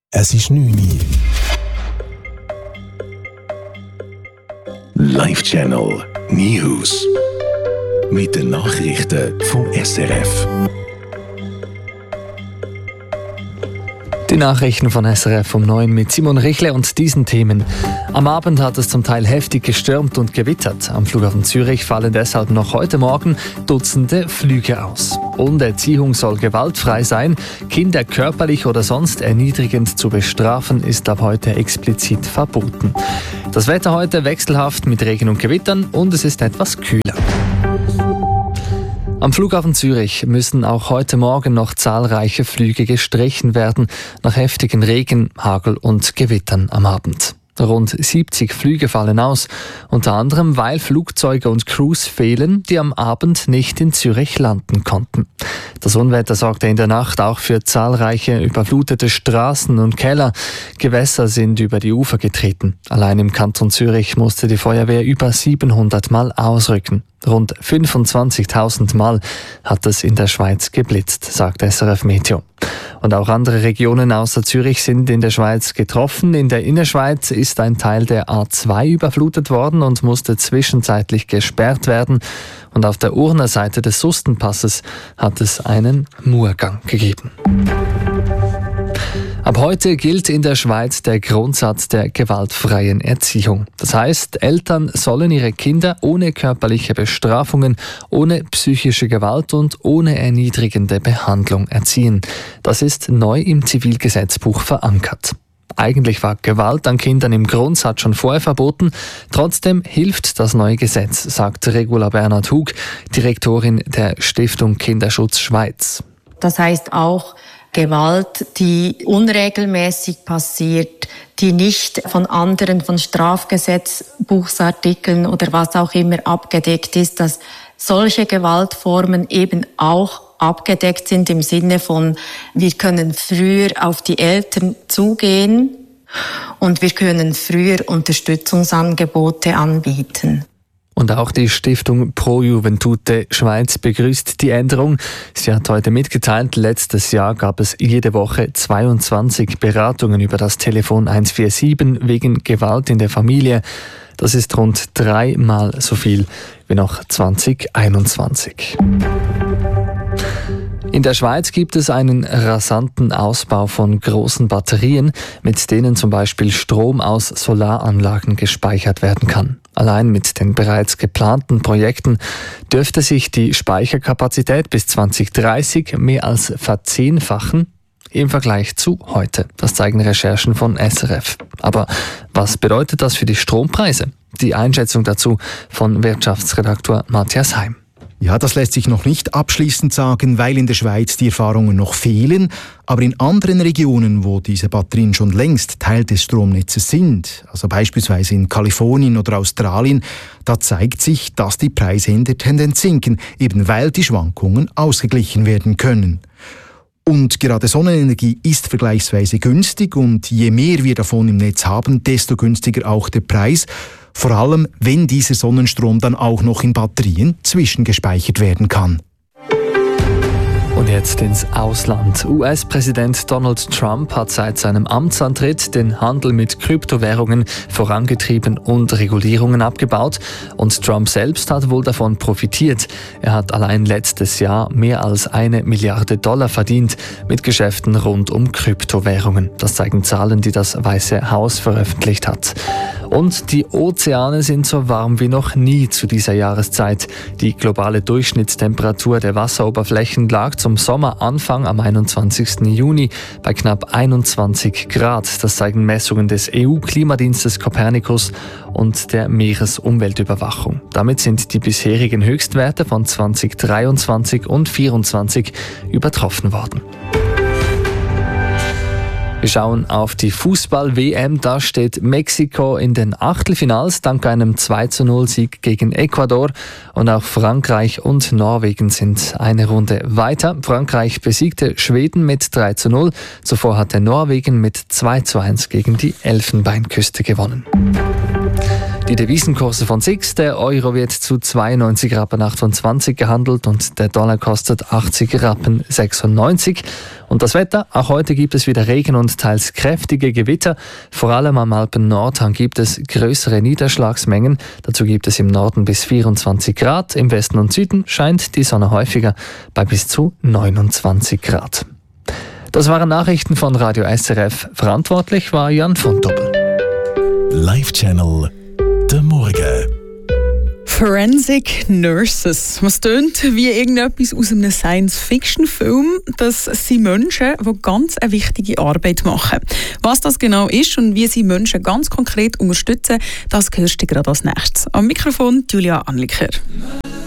Es ist 9 Uhr. Live Channel News. Mit den Nachrichten vom SRF. Die Nachrichten von SRF um 9 mit Simon Richle und diesen Themen. Am Abend hat es zum Teil heftig gestürmt und gewittert. Am Flughafen Zürich fallen deshalb noch heute Morgen Dutzende Flüge aus. Und Erziehung soll gewaltfrei sein. Kinder körperlich oder sonst erniedrigend zu bestrafen, ist ab heute explizit verboten. Das Wetter heute wechselhaft mit Regen und Gewittern und es ist etwas kühler. Am Flughafen Zürich müssen auch heute Morgen noch zahlreiche Flüge gestrichen werden, nach heftigen Regen, Hagel und Gewittern am Abend. Rund 70 Flüge fallen aus, unter anderem weil Flugzeuge und Crews fehlen, die am Abend nicht in Zürich landen konnten. Das Unwetter sorgte in der Nacht auch für zahlreiche überflutete Straßen und Keller. Gewässer sind über die Ufer getreten. Allein im Kanton Zürich musste die Feuerwehr über 700 Mal ausrücken. Rund 25.000 Mal hat es in der Schweiz geblitzt, sagt SRF Meteo. Und auch andere Regionen außer Zürich sind in der Schweiz getroffen. In der Innerschweiz ist ein Teil der A2 überflutet worden und musste zwischenzeitlich gesperrt werden. Und auf der Urner Seite des Sustenpasses hat es einen Murgang gegeben. Ab heute gilt in der Schweiz der Grundsatz der gewaltfreien Erziehung. Das heißt, Eltern sollen ihre Kinder ohne körperliche Bestrafungen, ohne psychische Gewalt und ohne erniedrigende Behandlung erziehen. Das ist neu im Zivilgesetzbuch verankert. Eigentlich war Gewalt an Kindern im Grundsatz schon vorher verboten. Trotzdem hilft das neue Gesetz, sagt Regula Bernhard-Hug, Direktorin der Stiftung Kinderschutz Schweiz. Das heißt auch, Gewalt, die unregelmäßig passiert, die nicht von anderen, von Strafgesetzbuchsartikeln oder was auch immer abgedeckt ist, dass solche Gewaltformen eben auch abgedeckt sind im Sinne von, wir können früher auf die Eltern zugehen und wir können früher Unterstützungsangebote anbieten. Und auch die Stiftung Pro Juventute Schweiz begrüßt die Änderung. Sie hat heute mitgeteilt, letztes Jahr gab es jede Woche 22 Beratungen über das Telefon 147 wegen Gewalt in der Familie. Das ist rund 3-mal so viel wie noch 2021. In der Schweiz gibt es einen rasanten Ausbau von großen Batterien, mit denen zum Beispiel Strom aus Solaranlagen gespeichert werden kann. Allein mit den bereits geplanten Projekten dürfte sich die Speicherkapazität bis 2030 mehr als verzehnfachen im Vergleich zu heute. Das zeigen Recherchen von SRF. Aber was bedeutet das für die Strompreise? Die Einschätzung dazu von Wirtschaftsredaktor Matthias Heim. Ja, das lässt sich noch nicht abschließend sagen, weil in der Schweiz die Erfahrungen noch fehlen. Aber in anderen Regionen, wo diese Batterien schon längst Teil des Stromnetzes sind, also beispielsweise in Kalifornien oder Australien, da zeigt sich, dass die Preise in der Tendenz sinken, eben weil die Schwankungen ausgeglichen werden können. Und gerade Sonnenenergie ist vergleichsweise günstig und je mehr wir davon im Netz haben, desto günstiger auch der Preis. Vor allem, wenn dieser Sonnenstrom dann auch noch in Batterien zwischengespeichert werden kann. Und jetzt ins Ausland. US-Präsident Donald Trump hat seit seinem Amtsantritt den Handel mit Kryptowährungen vorangetrieben und Regulierungen abgebaut. Und Trump selbst hat wohl davon profitiert. Er hat allein letztes Jahr mehr als $1 Milliarde verdient mit Geschäften rund um Kryptowährungen. Das zeigen Zahlen, die das Weiße Haus veröffentlicht hat. Und die Ozeane sind so warm wie noch nie zu dieser Jahreszeit. Die globale Durchschnittstemperatur der Wasseroberflächen lag zum Sommeranfang am 21. Juni bei knapp 21 Grad. Das zeigen Messungen des EU-Klimadienstes Copernicus und der Meeresumweltüberwachung. Damit sind die bisherigen Höchstwerte von 2023 und 2024 übertroffen worden. Wir schauen auf die Fußball-WM. Da steht Mexiko in den Achtelfinals dank einem 2:0-Sieg gegen Ecuador. Und auch Frankreich und Norwegen sind eine Runde weiter. Frankreich besiegte Schweden mit 3:0. Zuvor hatte Norwegen mit 2:1 gegen die Elfenbeinküste gewonnen. Die Devisenkurse von SIX, der Euro wird zu 92,28 Rappen gehandelt und der Dollar kostet 80,96 Rappen. Und das Wetter, auch heute gibt es wieder Regen und teils kräftige Gewitter. Vor allem am Alpen-Nordhang gibt es größere Niederschlagsmengen. Dazu gibt es im Norden bis 24 Grad. Im Westen und Süden scheint die Sonne häufiger bei bis zu 29 Grad. Das waren Nachrichten von Radio SRF. Verantwortlich war Jan von Doppel. Live Channel, der Morgen. Forensic Nurses. Was tönt wie irgendetwas aus einem Science-Fiction-Film. Das sind Menschen, die ganz eine wichtige Arbeit machen. Was das genau ist und wie sie Menschen ganz konkret unterstützen, das hörst du gerade als nächstes. Am Mikrofon Julia Anliker.